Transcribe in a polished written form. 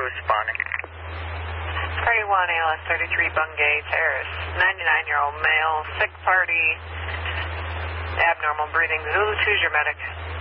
responding. Party 1, ALS 33, Bungay Terrace. 99-year-old male, sick party, abnormal breathing. Zulu 2's your medic.